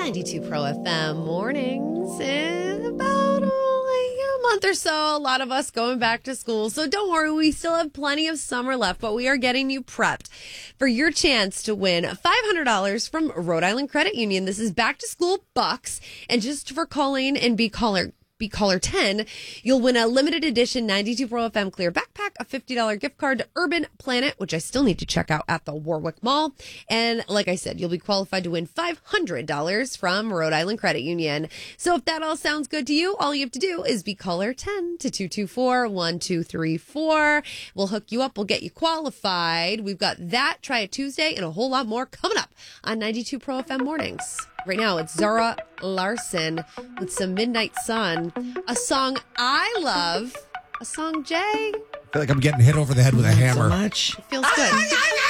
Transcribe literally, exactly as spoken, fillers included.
ninety-two Pro F M mornings in about oh, like a month or so. A lot of us going back to school. So don't worry, we still have plenty of summer left, but we are getting you prepped for your chance to win five hundred dollars from Rhode Island Credit Union. This is back to school bucks. And just for calling and be caller Be caller ten, you'll win a limited edition ninety-two Pro F M clear backpack, a fifty dollars gift card to Urban Planet, which I still need to check out at the Warwick Mall. And like I said, you'll be qualified to win five hundred dollars from Rhode Island Credit Union. So if that all sounds good to you, all you have to do is be caller ten to two two four, one two three four. We'll hook you up. We'll get you qualified. We've got that, Try It Tuesday, and a whole lot more coming up on ninety-two Pro F M mornings. Right now, it's Zara Larson with some Midnight Sun, a song I love, a song Jay. I feel like I'm getting hit over the head with a hammer. So much. Feels good.